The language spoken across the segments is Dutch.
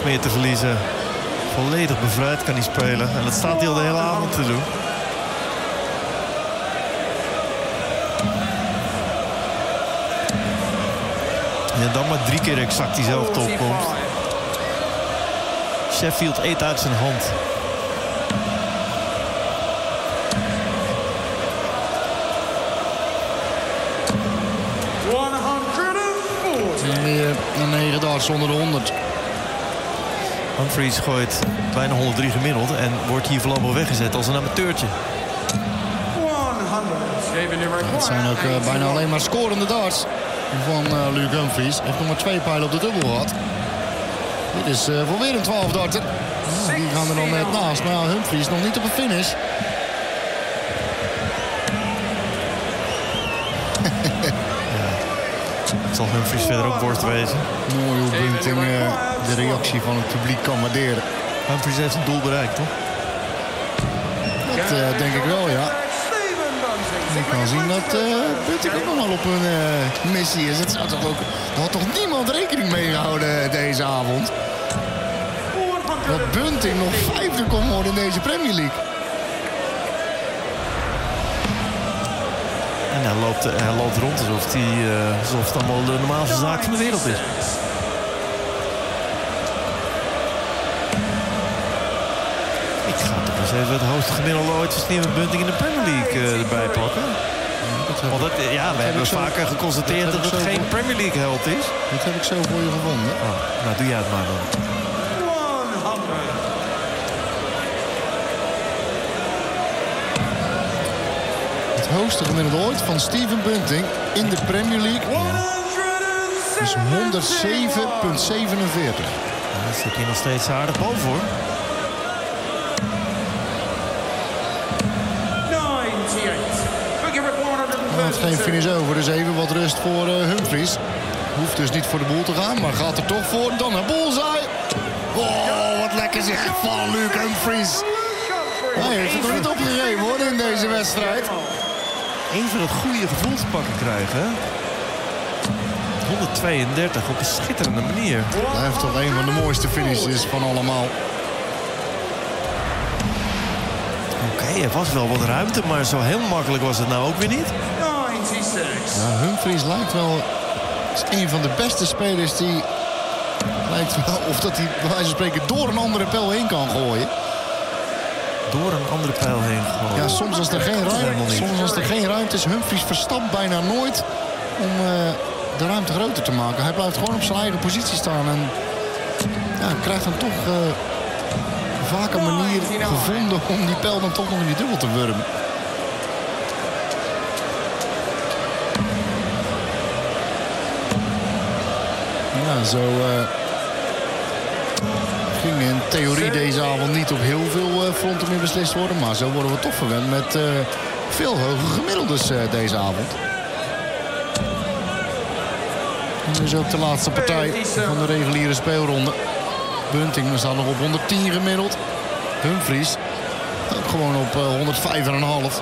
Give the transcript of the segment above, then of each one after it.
niks meer te verliezen. Volledig bevrijd kan hij spelen. En dat staat hij al de hele avond te doen. En dan maar 3 keer exact diezelfde opkomst. Sheffield eet uit zijn hand. Meer dan 9 darts onder de 100. Humphries gooit bijna 103 gemiddeld en wordt hier voorlopig weggezet als een amateurtje. Het zijn ook bijna alleen maar scorende darts van Luke Humphries. Heeft nog maar 2 pijlen op de dubbel gehad. Dit is voor weer een 12 darter. Die gaan er dan net naast. Maar Humphries nog niet op een finish. Het zal Humphries verder ook worst wezen. Mooi hoe Bunting de reactie van het publiek kan waarderen. Humphries heeft zijn doel bereikt, toch? Dat denk ik wel, ja. Je kan zien dat Bunting ook nog wel op een missie is. Er had toch niemand rekening mee gehouden deze avond. Dat Bunting nog 5e kon worden in deze Premier League. En hij loopt rond alsof het allemaal de normaalste zaak van de wereld is. Ik ga toch eens even het hoogste gemiddelde ooit van Steven Bunting in de Premier League erbij pakken. Want we hebben vaker geconstateerd dat het geen Premier League held is. Dat heb ik zo voor je gevonden. Oh, nou, doe jij het maar dan. Het hoogste gemiddelde ooit van Steven Bunting in de Premier League is 107,47. Daar zit hij nog steeds aardig boven, hoor. Er gaat geen finish over, dus even wat rust voor Humphries. Hoeft dus niet voor de boel te gaan, maar gaat er toch voor. Dan naar bullseye. Oh, wat lekker zeg van Luke Humphries. Hij heeft het nog niet opgegeven, hoor, in deze wedstrijd. Even dat goede gevoel te pakken krijgen, hè? 132 op een schitterende manier. Hij heeft toch een van de mooiste finishes van allemaal. Oké, er was wel wat ruimte, maar zo heel makkelijk was het nou ook weer niet. Ja, Humphries lijkt wel een van de beste spelers die lijkt wel of dat hij bij wijze van spreken door een andere pijl heen kan gooien. Door een andere pijl heen gooien. Ja, soms als er geen ruimte is, Humphries verstapt bijna nooit om de ruimte groter te maken. Hij blijft gewoon op zijn eigen positie staan en krijgt dan toch vaak een manier gevonden om die pijl dan toch nog in die dubbel te wurmen. Ja, zo ging in theorie deze avond niet op heel veel fronten meer beslist worden. Maar zo worden we toch verwend met veel hoge gemiddeldes deze avond. En dus ook de laatste partij van de reguliere speelronde. Bunting staat nog op 110 gemiddeld. Humphries ook gewoon op 105,5.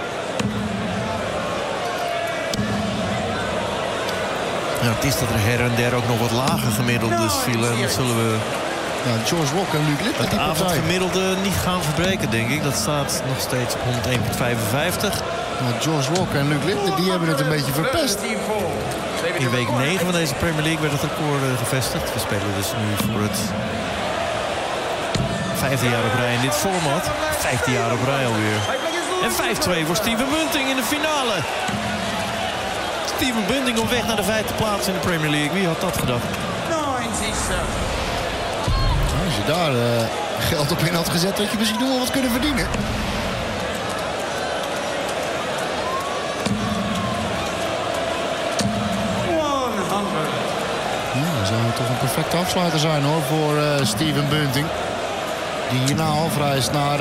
Ja, het is dat er her en der ook nog wat lager gemiddeldes vielen. En dat zullen we George Rock en Luke Littler. het avondgemiddelde niet gaan verbreken, denk ik. Dat staat nog steeds op 101,55. George Rock en Luke Littler, die hebben het een beetje verpest. In week 9 van deze Premier League werd het record gevestigd. We spelen dus nu voor het 5e jaar op rij in dit format. 15 jaar op rij alweer. En 5-2 voor Steven Bunting in de finale. Steven Bunting op weg naar de 5e plaats in de Premier League. Wie had dat gedacht? Als je daar geld op in had gezet, had je misschien nog wel wat kunnen verdienen. Ja, dat zou toch een perfecte afsluiter zijn, hoor, voor Steven Bunting. Die hierna afreist naar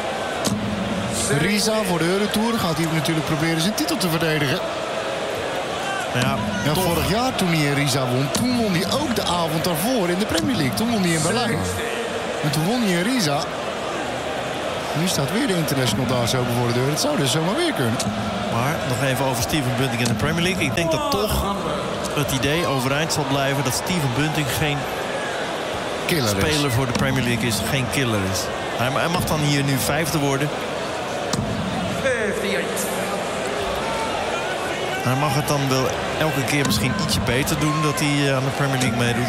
Riza voor de Eurotour. Gaat hij natuurlijk proberen zijn titel te verdedigen. Ja, vorig jaar toen hij in Riza won, toen won hij ook de avond daarvoor in de Premier League. Toen won hij in Berlijn. En toen won hij in Riza. Nu staat weer de international daar zo voor de deur. Het zou dus zomaar weer kunnen. Maar nog even over Steven Bunting in de Premier League. Ik denk dat toch het idee overeind zal blijven dat Steven Bunting geen speler voor de Premier League is, geen killer is. Hij mag dan hier nu 5e worden. Hij mag het dan wel elke keer misschien ietsje beter doen dat hij aan de Premier League meedoet.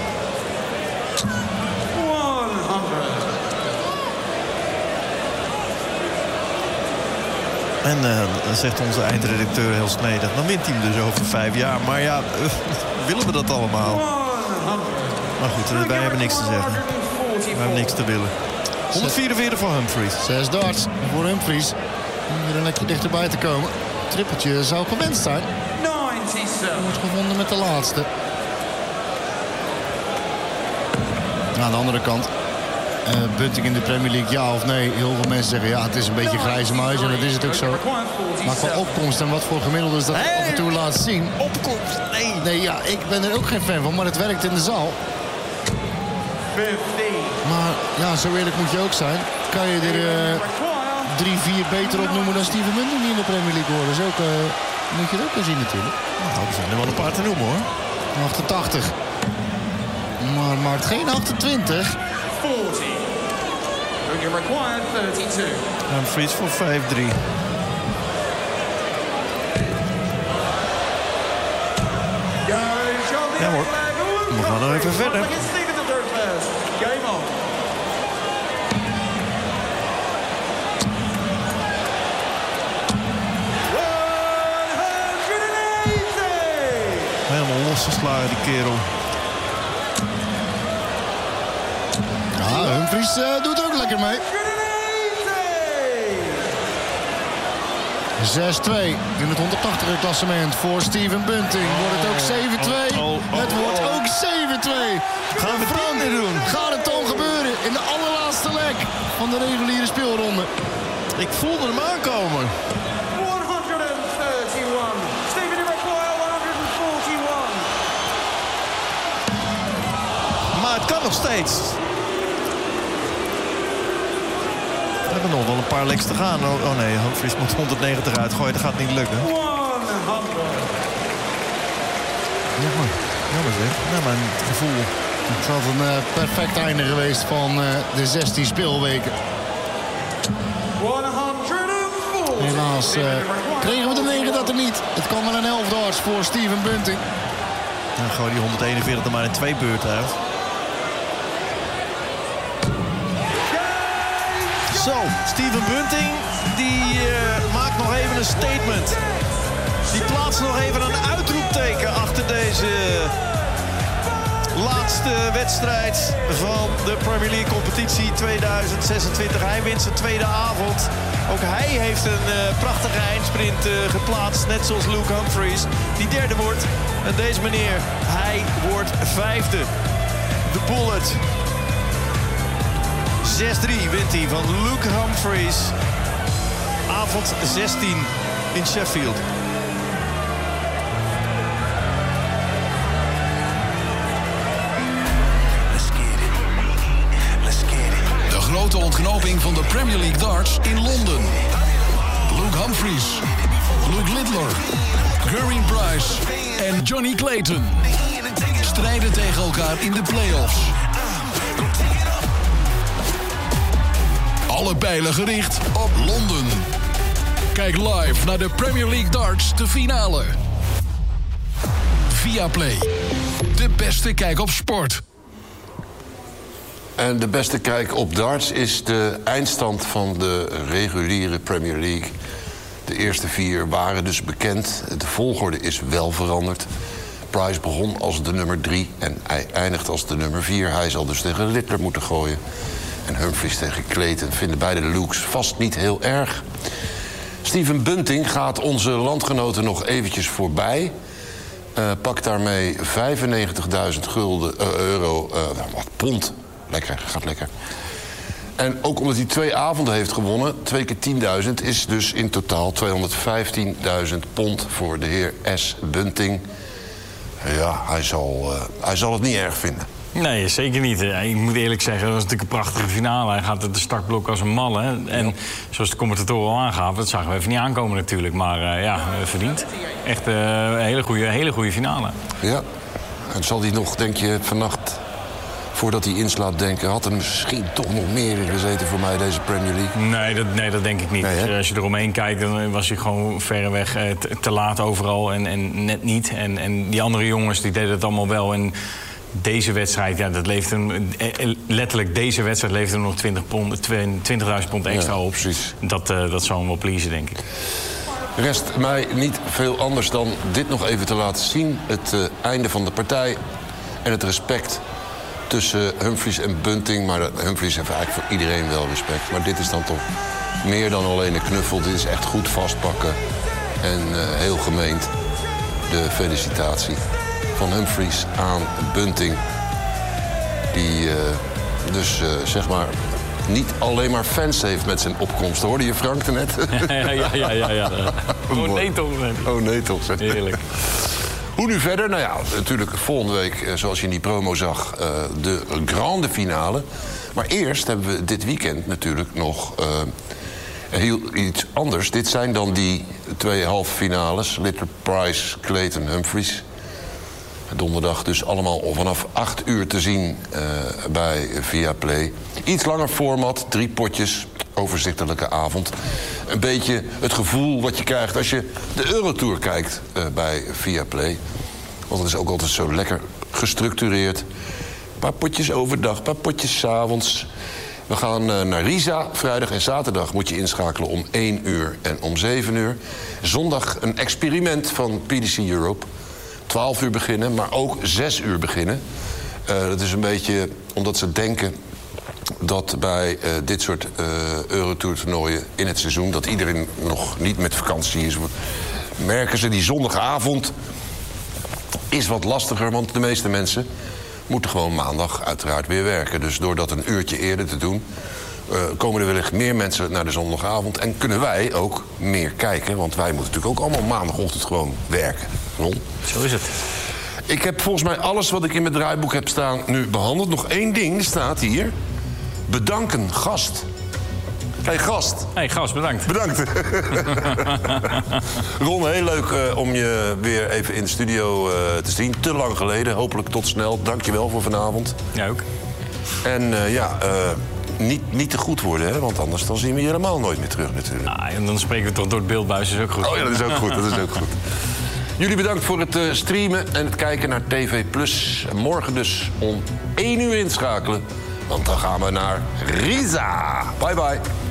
En dan zegt onze eindredacteur heel snedig, dan wint hij hem dus over 5 jaar. Maar ja, willen we dat allemaal? Maar goed, wij hebben niks te zeggen. We hebben niks te willen. 144 voor Humphries. 6 darts voor Humphries. Om weer een lekker dichterbij te komen. Trippeltje zou gewenst zijn. Wordt gevonden met de laatste. Aan de andere kant. Bunting in de Premier League, ja of nee? Heel veel mensen zeggen, ja, het is een beetje grijze muis. En dat is het ook zo. Maar qua opkomst en wat voor gemiddeldes dat af en toe laat zien. Opkomst, nee. Nee, ja, ik ben er ook geen fan van, maar het werkt in de zaal. Maar ja, zo eerlijk moet je ook zijn. Kan je er 3-4 beter op noemen dan Steven Bunting die in de Premier League hoort. Dus ook, moet je het ook wel zien natuurlijk. Nou, er zijn er wel een paar te noemen hoor. 88. Maar maakt geen 28. 40. You require 32. Humphries voor 5-3. Ja hoor. We gaan nog even verder. Game on. Helemaal losgeslagen die kerel. Ja, Humphries doet ook lekker mee. 6-2 in het 180 klassement voor Steven Bunting. Wordt het ook 7-2? Het wordt ook 7-2. Gaan we Frank, doen? gaat het dan gebeuren in de allerlaatste leg van de reguliere speelronde? Ik voelde hem aankomen. 131. Steven require 141. Maar het kan nog steeds. We hebben nog wel een paar legs te gaan. Oh nee, Humphries moet 190 uitgooien. Dat gaat niet lukken. 100. Jammer zeg. Nou, mijn gevoel. Het had een perfect einde geweest van de 16 speelweken. 140. Helaas kregen we de 9 dat er niet. Het kwam wel een 11 darts voor Steven Bunting. Dan gooi die 141 er maar in 2 beurten uit. Zo, Steven Bunting die maakt nog even een statement. Die plaatst nog even een uitroepteken achter deze laatste wedstrijd van de Premier League competitie 2026. Hij wint zijn tweede avond. Ook hij heeft een prachtige eindsprint geplaatst, net zoals Luke Humphries, die derde wordt. En deze meneer, hij wordt 5e. De Bullet. 6-3 wint hij van Luke Humphries. Avond 16 in Sheffield. De grote ontknoping van de Premier League darts in Londen. Luke Humphries, Luke Littler, Gerwyn Price en Johnny Clayton strijden tegen elkaar in de play-offs. Alle pijlen gericht op Londen. Kijk live naar de Premier League darts, de finale. Viaplay. De beste kijk op sport. En de beste kijk op darts is de eindstand van de reguliere Premier League. De eerste 4 waren dus bekend. De volgorde is wel veranderd. Price begon als de nummer 3 en hij eindigt als de nummer 4. Hij zal dus tegen Littler moeten gooien. En Humphries tegen Clayton vinden beide de Lukes vast niet heel erg. Steven Bunting gaat onze landgenoten nog eventjes voorbij. Pakt daarmee 95.000 euro, pond. Lekker, gaat lekker. En ook omdat hij 2 avonden heeft gewonnen, 2 keer 10.000... is dus in totaal 215.000 pond voor de heer S. Bunting. Ja, hij zal het niet erg vinden. Nee, zeker niet. Ik moet eerlijk zeggen, dat was natuurlijk een prachtige finale. Hij gaat de startblok als een malle. En zoals de commentatoren al aangaven, dat zagen we even niet aankomen natuurlijk. Maar ja, verdiend. Echt een hele goede finale. Ja. En zal hij nog, denk je, vannacht voordat hij inslaat denken... had er misschien toch nog meer in gezeten voor mij, deze Premier League? Nee, dat denk ik niet. Nee, als je eromheen kijkt, dan was hij gewoon verreweg te laat overal en net niet. En die andere jongens, die deden het allemaal wel. En deze wedstrijd, ja, dat leeft hem... letterlijk, deze wedstrijd leeft hem nog 20.000 pond extra op. Precies. Dat zou hem wel pleasen, denk ik. Rest mij niet veel anders dan dit nog even te laten zien. Het einde van de partij en het respect tussen Humphries en Bunting. Maar Humphries heeft eigenlijk voor iedereen wel respect. Maar dit is dan toch meer dan alleen een knuffel. Dit is echt goed vastpakken en heel gemeend. De felicitatie van Humphries aan Bunting. Die dus zeg maar niet alleen maar fans heeft met zijn opkomst. Hoorde je Frank net? Ja. Oh nee toch. Oh nee toch. Heerlijk. Hoe nu verder? Nou ja, natuurlijk volgende week, zoals je in die promo zag, de grande finale. Maar eerst hebben we dit weekend natuurlijk nog heel iets anders. Dit zijn dan die 2 halve finales. Littler, Price, Clayton, Humphries. Donderdag dus allemaal vanaf 8 uur te zien bij Viaplay. Iets langer format, 3 potjes, overzichtelijke avond. Een beetje het gevoel wat je krijgt als je de Eurotour kijkt bij Viaplay. Want het is ook altijd zo lekker gestructureerd. Een paar potjes overdag, een paar potjes 's avonds. We gaan naar Riza. Vrijdag en zaterdag moet je inschakelen om 1 uur en om 7 uur. Zondag een experiment van PDC Europe. 12 uur beginnen, maar ook 6 uur beginnen. Dat is een beetje omdat ze denken dat bij dit soort Eurotour-toernooien in het seizoen... dat iedereen nog niet met vakantie is. Merken ze die zondagavond is wat lastiger, want de meeste mensen moeten gewoon maandag uiteraard weer werken. Dus door dat een uurtje eerder te doen, komen er wellicht meer mensen naar de zondagavond. En kunnen wij ook meer kijken, want wij moeten natuurlijk ook allemaal maandagochtend gewoon werken. Ron? Zo is het. Ik heb volgens mij alles wat ik in mijn draaiboek heb staan nu behandeld. Nog 1 ding staat hier. Bedanken, gast. Hey, gast. Hey, gast, bedankt. Bedankt. Ron, heel leuk om je weer even in de studio te zien. Te lang geleden. Hopelijk tot snel. Dank je wel voor vanavond. Ja, ook. En niet te goed worden, hè? Want anders dan zien we je helemaal nooit meer terug natuurlijk. Ah, en dan spreken we toch door het beeldbuis, is ook goed. Oh ja, dat is ook goed. Dat is ook goed. Jullie bedankt voor het streamen en het kijken naar TV+. Morgen dus om 1 uur inschakelen. Want dan gaan we naar Riza. Bye bye.